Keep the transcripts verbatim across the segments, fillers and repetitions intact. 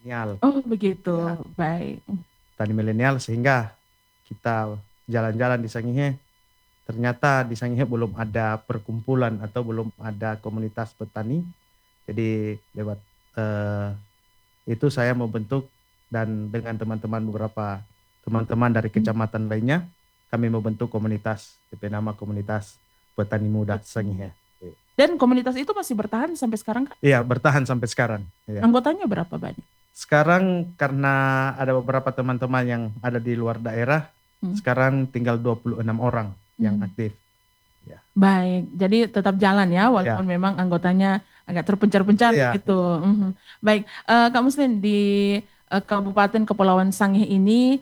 milenial. Oh begitu, Ya, baik. petani milenial sehingga kita jalan-jalan di Sangihe, ternyata di Sangihe belum ada perkumpulan atau belum ada komunitas petani. Jadi lewat eh, itu saya membentuk dan dengan teman-teman beberapa teman-teman dari Hmm. kecamatan lainnya kami membentuk komunitas, D P nama komunitas petani muda Sangihe. Dan komunitas itu masih bertahan sampai sekarang Kak? Iya, bertahan sampai sekarang. Iya. Anggotanya berapa banyak? Sekarang karena ada beberapa teman-teman yang ada di luar daerah, Hmm. sekarang tinggal dua puluh enam orang yang Hmm. aktif. Ya. Baik, jadi tetap jalan ya, Ya. walaupun memang anggotanya agak terpencar-pencar Iya. gitu. Mhm. Baik, eh, Kak Muslim di eh, Kabupaten Kepulauan Sangihe ini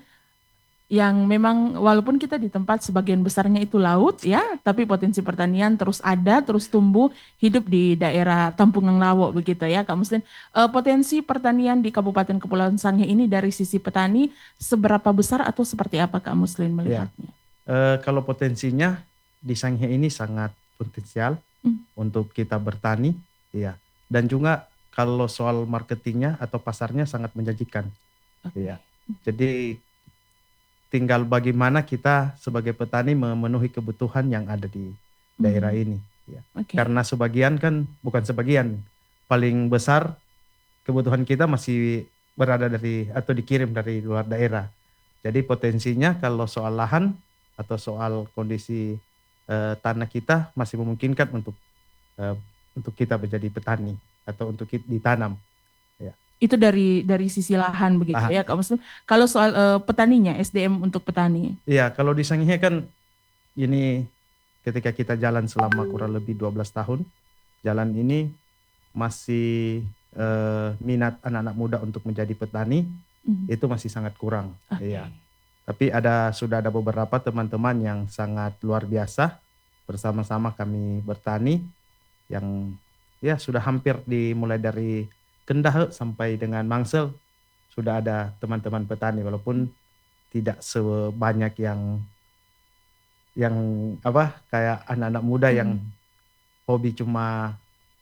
yang memang walaupun kita di tempat sebagian besarnya itu laut ya, tapi potensi pertanian terus ada, terus tumbuh hidup di daerah Tampungan Lawo begitu ya, Kak Muslim. Eh, potensi pertanian di Kabupaten Kepulauan Sangihe ini dari sisi petani seberapa besar atau seperti apa Kak Muslim Ya. melihatnya? Eh, kalau potensinya di Sangihe ini sangat potensial Hmm. untuk kita bertani, ya. Dan juga kalau soal marketingnya atau pasarnya sangat menjanjikan, Oke. ya. Jadi tinggal bagaimana kita sebagai petani memenuhi kebutuhan yang ada di daerah Hmm. ini. Ya. Oke. Karena sebagian kan, bukan sebagian, paling besar kebutuhan kita masih berada dari atau dikirim dari luar daerah. Jadi potensinya kalau soal lahan atau soal kondisi eh, tanah kita masih memungkinkan untuk eh, untuk kita menjadi petani atau untuk kita ditanam. Ya. Itu dari dari sisi lahan begitu Lahan. ya Kak Muslim. Kalau soal eh, petaninya, S D M untuk petani. Iya, kalau di Sangihe kan ini ketika kita jalan selama kurang lebih dua belas tahun, jalan ini masih eh, minat anak-anak muda untuk menjadi petani Mhm. itu masih sangat kurang. Oke. Iya. Tapi ada sudah ada beberapa teman-teman yang sangat luar biasa bersama-sama kami bertani yang ya sudah hampir dimulai dari Kendahe sampai dengan Mangsel sudah ada teman-teman petani walaupun tidak sebanyak yang yang apa kayak anak-anak muda yang Mhm. hobi cuma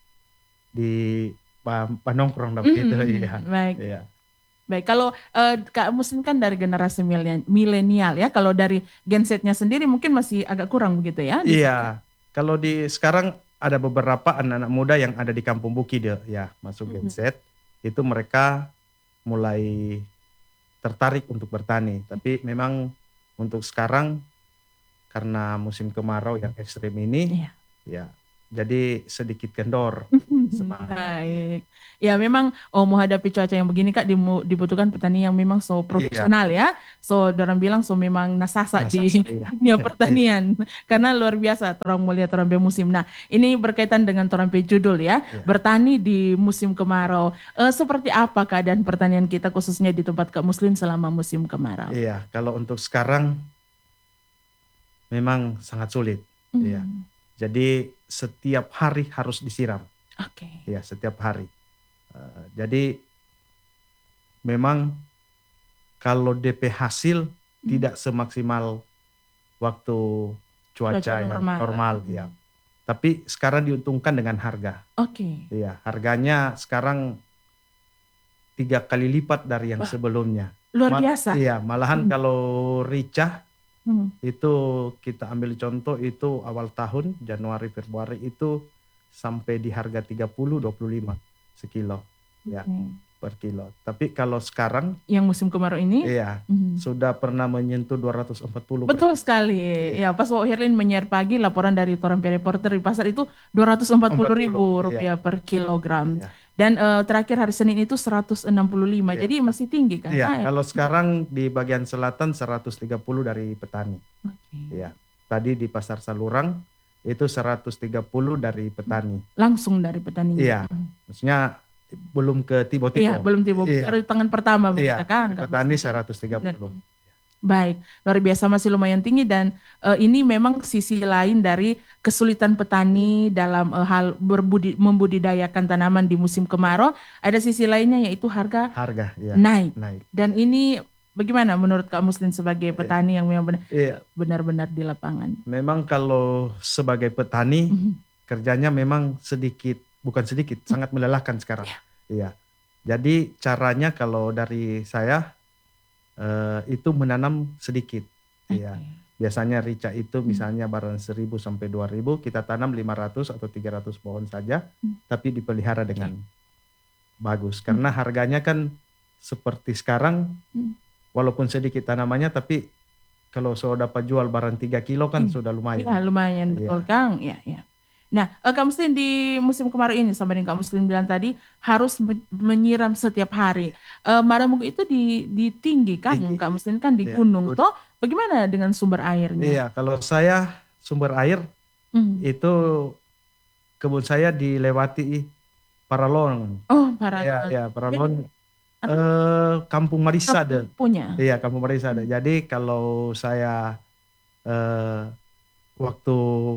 di pa- panongkrong dan Mhm, begitu. mhm. Iya. Baik. Iya. Baik, kalau eh, Kak Muslim kan dari generasi milen- milenial ya. Kalau dari Gen Z-nya sendiri mungkin masih agak kurang begitu ya di Iya. situ. Kalau di sekarang ada beberapa anak-anak muda yang ada di Kampung Bukid ya, ya masuk Gen Mhm. Z, itu mereka mulai tertarik untuk bertani. Tapi memang untuk sekarang karena musim kemarau yang ekstrim ini, Iya. ya jadi sedikit kendor semangatnya. Baik. Ya memang oh menghadapi cuaca yang begini Kak dimu- dibutuhkan petani yang memang so Iya, profesional ya. So orang bilang so memang nasasa masa di iya. dunia pertanian. Karena luar biasa orang melihat orang musim. Nah, ini berkaitan dengan orang judul ya. Iya. Bertani di musim kemarau. Eh, seperti apa keadaan pertanian kita khususnya di tempat Kak Muslim selama musim kemarau? Iya, kalau untuk sekarang memang sangat sulit. Iya. Hmm. Jadi setiap hari harus disiram. Oke. Ya, setiap hari. Uh, jadi memang kalau D P hasil Hmm. tidak semaksimal waktu cuaca Cuaca yang normal. normal, Hmm. ya. Tapi sekarang diuntungkan dengan harga. Oke. Iya, harganya sekarang tiga kali lipat dari yang Wah, sebelumnya. luar Ma- biasa. iya, malahan Hmm. kalau rica Hmm. itu kita ambil contoh itu awal tahun Januari Februari itu sampai di harga tiga puluh dua puluh lima sekilo ya Oke. per kilo. Tapi kalau sekarang Yang musim kemarau ini, iya mhm. sudah pernah menyentuh dua ratus empat puluh per Betul kilo. sekali. Iya. Ya, pas Wak Herlin menyiar pagi laporan dari Torrempe Reporter di pasar itu dua ratus empat puluh ribu Iya. rupiah per kilogram. Iya. Dan eh, terakhir hari Senin itu seratus enam puluh lima. Iya. Jadi masih tinggi kan? Iya, Ah, ya. kalau sekarang di bagian selatan seratus tiga puluh dari petani. Oke. Iya. Tadi di pasar Salurang itu seratus tiga puluh dari petani. Langsung dari petani. Iya. Maksudnya belum ke tiba-tiba. Iya, belum tiba. Iya. Baru tangan pertama Iya, begitu kan? Kak petani Muslim? seratus tiga puluh. Baik, luar biasa masih lumayan tinggi dan eh, ini memang sisi lain dari kesulitan petani dalam eh, hal berbudi, membudidayakan tanaman di musim kemarau. Ada sisi lainnya yaitu harga Harga, ya, naik. naik. Dan ini bagaimana menurut Kak Muslim sebagai petani yang memang benar, Iya, benar-benar di lapangan? memang kalau sebagai petani Mhm. kerjanya memang sedikit, bukan sedikit, sangat melelahkan sekarang. Iya. Iya. Jadi caranya kalau dari saya eh, itu menanam sedikit. Iya. Oke. Biasanya rica itu Hmm. misalnya barang seribu sampai dua ribu, kita tanam lima ratus atau tiga ratus pohon saja, Hmm. tapi dipelihara dengan bagus. Hmm. Karena harganya kan seperti sekarang, Hmm. walaupun sedikit tanamannya, tapi kalau sudah dapat jual barang tiga kilo kan Hmm. sudah Ya lumayan. lumayan, Iya. betul Kang. Ya, ya. Nah, eh, Kak Muslim di musim kemarau ini sama dengan Kak Muslim bilang tadi harus men- menyiram setiap hari. Eh, Maramugu itu di di tinggi kan, Tinggi. Kak Muslim kan di Iya. gunung toh. Bagaimana dengan sumber airnya? Iya, kalau saya sumber air Hmm. itu kebun saya dilewati Paralon. Oh, para Iya, iya, Paralon. Apa? Eh, Kampung Marisade. Kampung punya. Iya, Kampung Marisade. Hmm. Jadi kalau saya eh, waktu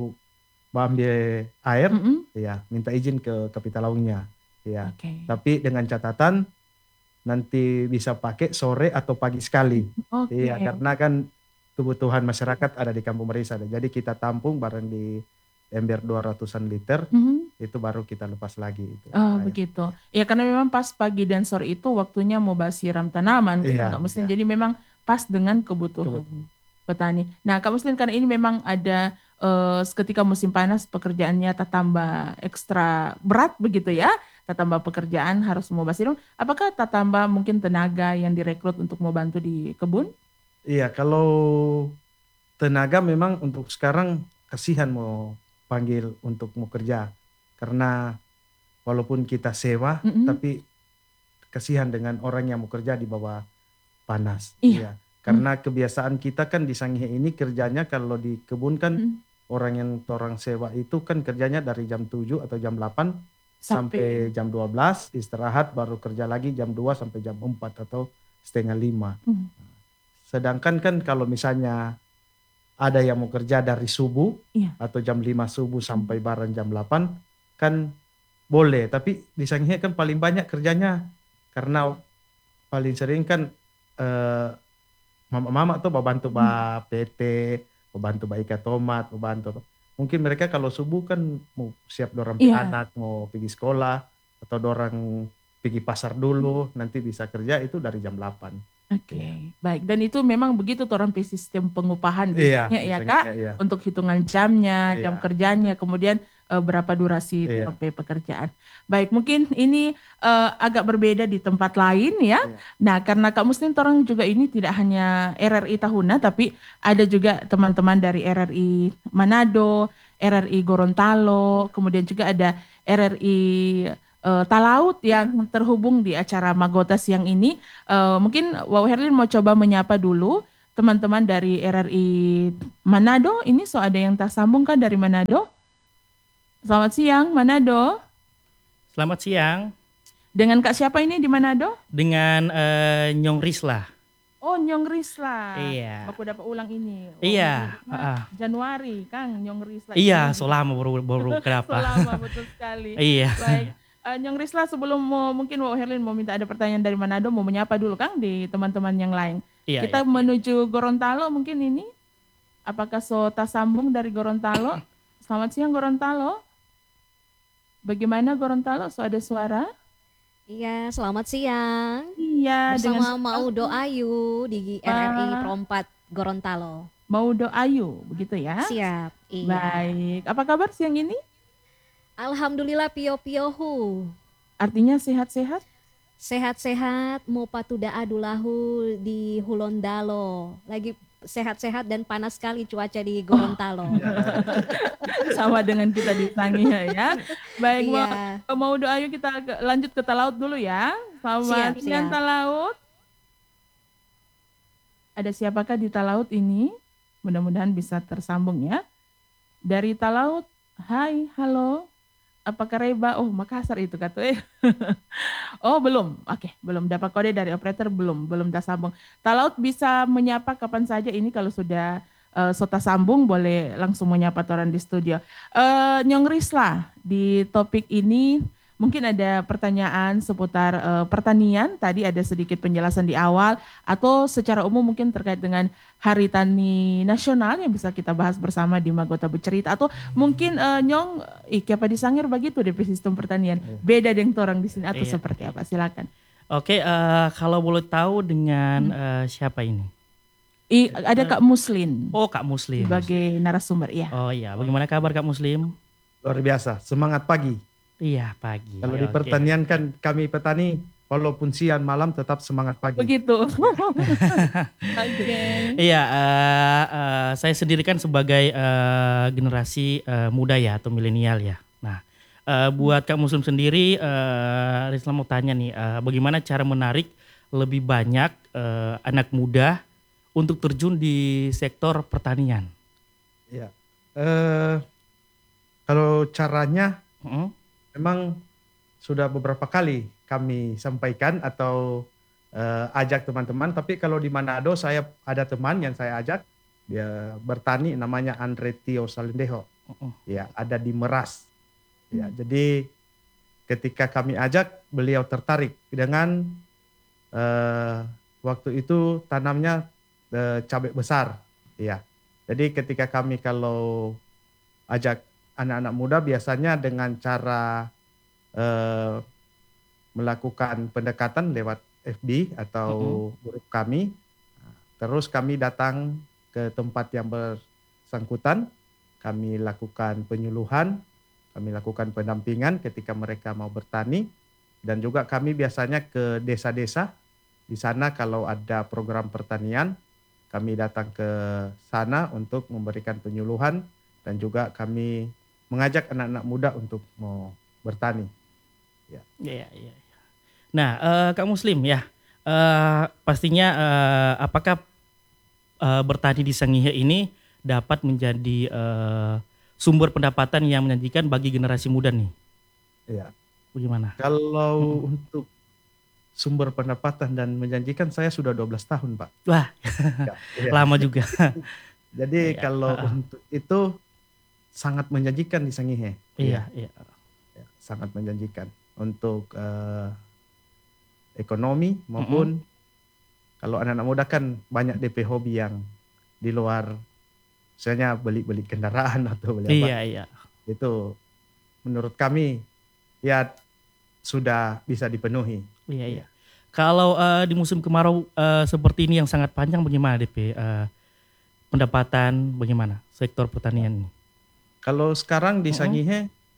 ambil air, Mm-mm. ya minta izin ke Kapitalaungnya. Ya. Oke. Tapi dengan catatan nanti bisa pakai sore atau pagi sekali. Oke. Iya, karena kan kebutuhan masyarakat ada di Kampung Marisade. Jadi kita tampung bareng di ember dua ratusan liter, Mhm. itu baru kita lepas lagi itu. Oh, air. begitu. Ya karena memang pas pagi dan sore itu waktunya mau siram tanaman, Iya, Kak Muslim. iya. Jadi memang pas dengan kebutuhan petani. Nah, Kak Muslim karena ini memang ada eh, ketika musim panas pekerjaannya tak tambah ekstra berat begitu ya. Tak tambah pekerjaan harus mau siram. Apakah tak tambah mungkin tenaga yang direkrut untuk mau bantu di kebun? Iya, kalau tenaga memang untuk sekarang kasihan mau panggil untuk mau kerja. Karena walaupun kita sewa, Mm-mm. tapi kasihan dengan orang yang mau kerja di bawah panas. Iya. Karena kebiasaan kita kan di Sangihe ini kerjanya kalau di kebun kan Mm. orang yang orang sewa itu kan kerjanya dari jam tujuh atau jam delapan Sampai- sampai jam dua belas, istirahat baru kerja lagi jam dua sampai jam empat atau setengah lima. Mm. Sedangkan kan kalau misalnya ada yang mau kerja dari subuh Iya. atau jam lima subuh sampai barang jam delapan kan boleh. Tapi di Sangihe kan paling banyak kerjanya karena paling sering kan eh, mama-mama tuh bantu ba P T, bantu ba Ika Tomat, bantu. Mungkin mereka kalau subuh kan mau siap dorang Iya. anak mau pergi sekolah atau dorang pergi pasar dulu, nanti bisa kerja itu dari jam delapan. Oke, baik. Dan itu memang begitu tuh orang sistem pengupahan Iya, biasanya ya misalnya, Kak, iya. untuk hitungan jamnya, jam Iya. kerjanya, kemudian eh, berapa durasi Iya. sampai pekerjaan. Baik, mungkin ini eh, agak berbeda di tempat lain ya. Iya. Nah, karena Kak Muslim orang juga ini tidak hanya R R I Tahuna, tapi ada juga teman-teman dari R R I Manado, R R I Gorontalo, kemudian juga ada R R I eh, Talaut yang terhubung di acara Magota siang ini. Eh, mungkin Wow Herlin mau coba menyapa dulu teman-teman dari R R I Manado. Ini so ada yang tersambung kan dari Manado? Selamat siang Manado. Selamat siang, Dengan Kak siapa ini di Manado? dengan eh, Nyong Risla. Oh Nyong Risla. Iya. Aku dapat ulang ini. Oh, Iya, ini, ah. Januari Kang Nyong Risla. Iya, Ini. so lama baru baru kenapa? Selama betul sekali. Iya. Baik. Eh, Nyong Risla sebelum mau, mungkin Wow Herlin mau minta ada pertanyaan dari Manado, mau menyapa dulu Kang di teman-teman yang lain. Iya, Kita iya. menuju Gorontalo mungkin ini. Apakah so sambung dari Gorontalo? Selamat siang Gorontalo. Bagaimana Gorontalo? So ada suara? Iya, selamat siang. Iya, Bersama dengan Maudo Ayu di R R I Perompat Gorontalo. Maudo Ayu, begitu ya? Siap. Iya. Baik. Apa kabar siang ini? Alhamdulillah pio-piohu. Artinya sehat-sehat? Sehat-sehat mau patuda adulahu di Hulondalo. Lagi sehat-sehat dan panas sekali cuaca di Gorontalo. Sama dengan kita di Sangihe ya. Baik, Iya. mau, mau doa yuk kita ke- lanjut ke Talaut dulu ya. Selamat Siap, siang siap. Talaut. Ada siapakah di Talaut ini? Mudah-mudahan bisa tersambung ya. Dari Talaut, hai, halo. Apakah Reba? Oh, Makassar itu katanya. Oh, belum. Oke, belum dapat kode dari operator, belum, belum tersambung. Talaut bisa menyapa kapan saja ini kalau sudah uh, sota sambung boleh langsung menyapa orang di studio. Eh, Nyong Risla, di topik ini mungkin ada pertanyaan seputar uh, pertanian. Tadi ada sedikit penjelasan di awal atau secara umum mungkin terkait dengan Hari Tani Nasional yang bisa kita bahas bersama di Magota Bercerita atau mungkin uh, Nyong Iki apa disangir begitu di sistem pertanian. Beda dengan orang di sini atau Iya. seperti apa? Silakan. Oke, eh, kalau boleh tahu dengan Hmm. eh, siapa ini? I, ada Kak Muslin Oh, Kak Muslim. sebagai narasumber ya. Oh iya, bagaimana kabar Kak Muslim? Luar biasa, semangat pagi. Iya, pagi. Kalau di Oke. pertanian kan kami petani, walaupun siang malam tetap semangat pagi. Begitu. Oke. Iya, eh, eh, saya sendiri kan sebagai eh, generasi eh, muda ya atau milenial ya. Nah, eh, buat Kak Muslim sendiri, eh, Risla mau tanya nih, eh, bagaimana cara menarik lebih banyak eh, anak muda untuk terjun di sektor pertanian? Ya. Eh, kalau caranya Mm-mm. memang sudah beberapa kali kami sampaikan atau eh, ajak teman-teman. Tapi kalau di Manado saya ada teman yang saya ajak, dia bertani namanya Andre Tio Salendeho. Mm-mm. Ya, ada di Meras. Ya, jadi ketika kami ajak, beliau tertarik dengan eh, waktu itu tanamnya eh, cabai besar. Ya, jadi ketika kami kalau ajak anak-anak muda biasanya dengan cara eh, melakukan pendekatan lewat F B atau grup kami. Terus kami datang ke tempat yang bersangkutan, kami lakukan penyuluhan, kami lakukan pendampingan ketika mereka mau bertani, dan juga kami biasanya ke desa-desa. Di sana kalau ada program pertanian, kami datang ke sana untuk memberikan penyuluhan dan juga kami mengajak anak-anak muda untuk mau bertani. Iya, iya, iya. Nah, eh, Kak Muslim ya, eh, pastinya eh, apakah eh, bertani di Sangihe ini dapat menjadi eh, sumber pendapatan yang menjanjikan bagi generasi muda nih? Ya, Bagaimana? kalau untuk sumber pendapatan dan menjanjikan saya sudah dua belas tahun, Pak. Wah, Ya, ya. lama juga. Jadi Iya, kalau heeh. untuk itu sangat menjanjikan di Sangihe. Iya, iya. Ya, sangat menjanjikan untuk eh, ekonomi maupun kalau anak-anak muda kan banyak D P hobi yang di luar, misalnya beli-beli kendaraan atau beli apa. Iya, iya. Itu menurut kami ya sudah bisa dipenuhi. Iya, iya. Kalau eh, di musim kemarau eh, seperti ini yang sangat panjang, bagaimana D P? Eh, pendapatan bagaimana sektor pertanian ini? Kalau sekarang di Mm-mm. Sangihe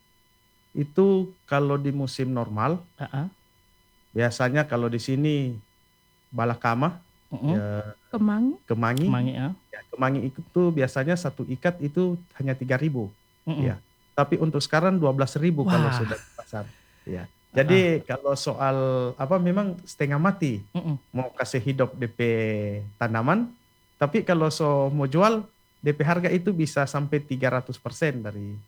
itu kalau di musim normal Heeh. biasanya kalau di sini balakama, Mm-mm. ya, Kemang. kemangi, Kemangi, ya. ya, kemangi itu biasanya satu ikat itu hanya tiga ribu. Mm-mm. Ya. Tapi untuk sekarang dua belas ribu kalau Wah. sudah di pasar. Ya. Jadi kalau soal apa memang setengah mati Mm-mm. mau kasih hidup D P tanaman, tapi kalau so mau jual D P harga itu bisa sampai tiga ratus persen dari